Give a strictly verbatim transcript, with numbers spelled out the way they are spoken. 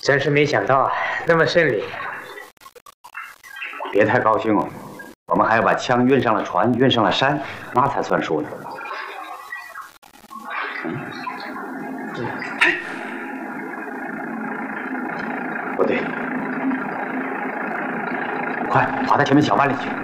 真是没想到那么顺利。 别太高兴哦，我们还要把枪运上了船，运上了山，那才算数呢。嗯，哎，不对，快跑到前面小湾里去。